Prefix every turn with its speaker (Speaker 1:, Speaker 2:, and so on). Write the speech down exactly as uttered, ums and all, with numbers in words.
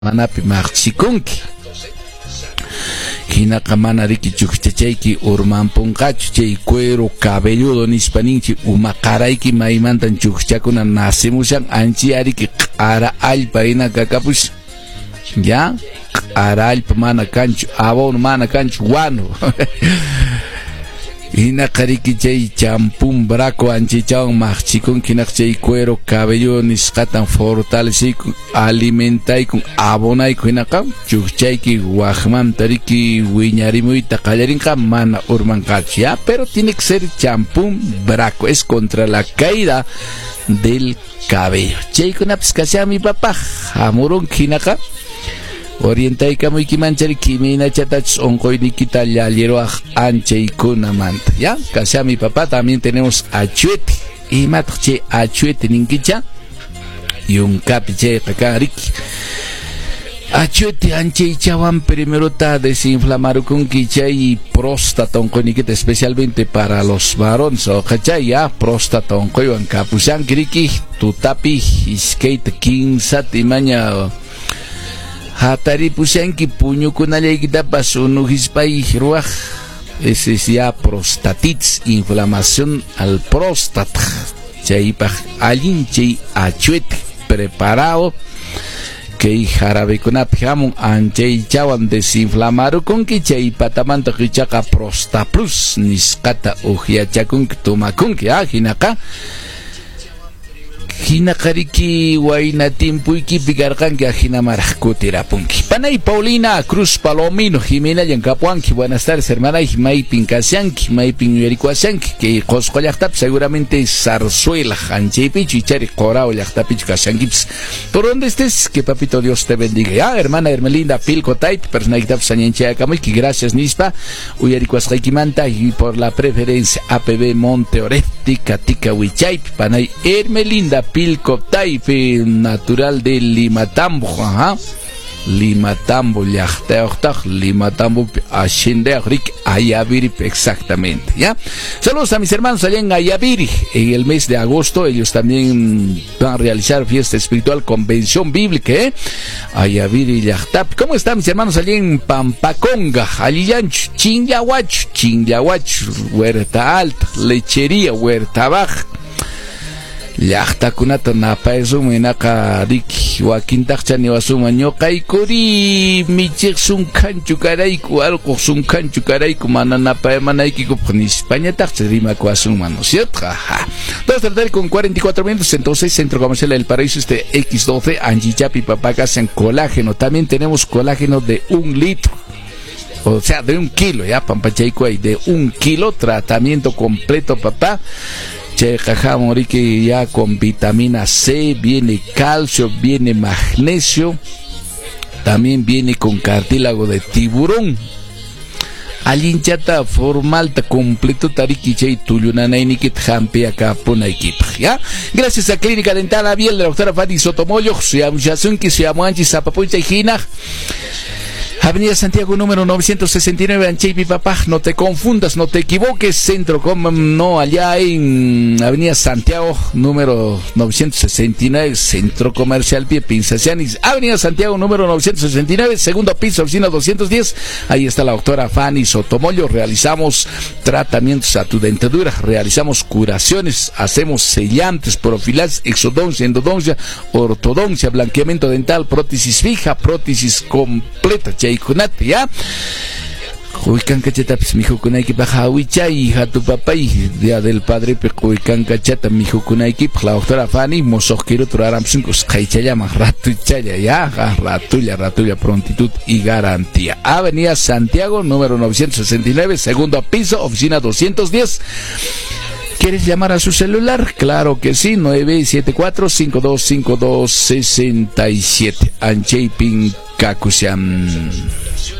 Speaker 1: manapi maqchikunki hinaqa mana riki chukchachayki urman punqachu chay cuero cabelludo nispaninchi uma qarayki maymantan chukchakuna nasimushan anchi ariki qara allpa hina kakapush ya qara allpa mana kanchu abono mana kanchu wano hina qariki chay champun braco anchichawan maqchikun hinaq chay cuero cabelludo nisqatan fortalecikun alimentaykun abonayku hinaqa chukchayki waqmanta riki wiñarimuyta qallarinqa mana urmanqachu ya pero tiene que ser champun braco es contra la caída del cabello chaykunapis kasha mi papá hamurun hinaqa orientaykamuykimanchari kiminachatachus onqoynikita llalliruaq anchaykunamanta ya kasha mi papá también tenemos achuete imataq chay achuete ninkicha yunkapi chayqa kan riki achuete anchaychawan primerota desinflamarukunki chay próstata onqoynikita especialmente para los varones oqachay ya próstata onqoywan kapushanki riki tutapi iskayta kinsata imaña hatari pushanki puñukunallaykitapas unuhispay ruwaq ese es ya prostatitis inflamación al próstata chaypaq allin chay achuete preparado kay jarabekunapi hamun anchaychawan desinflamarukunki chay patamanta qichaqa Prosta Plus nisqata ujiachakunki tumakunki ah hinaqa hina qariki wayna timpuykipi karqanki ajina maraq kutirapunki panay Paulina Cruz Palomino Jimena llankapuanki buenas tardes hermanay maypin kasyanki maypin yuyarikuasyanki kay Qosqo llaqtapi seguramente Zarzuela anchaypichu ichari Qorao llaqtapichu kasyankipis por donde estés que papito Dios te bendiga ya hermana Hermelinda Pilco Taypi personaykitapas añanchayakamayki gracias nispa uyarikuasqaykimanta y por la preferencia A P B Monteoreti Katika Huichaypi panay Hermelinda Pilco Taypi natural de Limatambo ajá Limatambo llaqtayoqtaq Limatambo ashindeaq rik Ayaviri exactamente ya saludos a mis hermanos allá en Ayaviri en el mes de agosto ellos también van a realizar fiesta espiritual convención bíblica ¿eh? Ayaviri llaqtapi ¿cómo están mis hermanos allá en Pampaconga Alillancho Chinyahuacho Chinyahuacho Huerta Alta Lechería Huerta Baja llaqtakunata napaysumun hinaqa riki wakintaq chaniwasuman ñuqaykuri michiq sunqanchu karayku allquq sunqanchu karayku mana napaymanaykiku nispañataqcha rimakuwasunman ¿no es cierto? Ajá. dos de la tarde con cuarenta y cuatro minutos entonces Centro Comercial del Paraíso este equis doce Anchichapi Papagas en colágeno también tenemos colágeno de un litro o sea de un kilo ya pampachaykuay de un kilo tratamiento completo papá Chayqahamuriki ya con vitamina C, viene calcio, viene magnesio, también viene con cartílago de tiburón. Alinchata formalta completo tariki chay tullunanayniki thampi acá punaykip ya gracias a Clínica Dental Abiel de la doctora Fanny Sotomoyo suyamuchasunki suyamuanchi zapapuncha hina Avenida Santiago número novecientos sesenta y nueve Anchaypi papá no te confundas no te equivoques centro como no allá en Avenida Santiago número novecientos sesenta y nueve Centro Comercial Pie Pinzacianis Avenida Santiago número novecientos sesenta y nueve segundo piso oficina doscientos diez ahí está la doctora Fanny Sotomoyo realizamos tratamientos a tu dentadura realizamos curaciones hacemos sellantes profilaxis exodoncia endodoncia ortodoncia blanqueamiento dental prótesis fija prótesis completa chaykunata ya Huicancachatapis mijukunaykipaq hawichay hija tu papay día del padre pe huicancachata mijukunaykipaq la doctora Fanny mosoq kiruta ruraramsunkus qaychallaman ratuchalla ya ratulla ratulla prontitud y garantía Avenida Santiago número novecientos sesenta y nueve segundo piso oficina doscientos diez ¿Quieres llamar a su celular? Claro que sí, nueve siete cuatro cinco dos cinco dos seis siete Anchaypin Kakusian.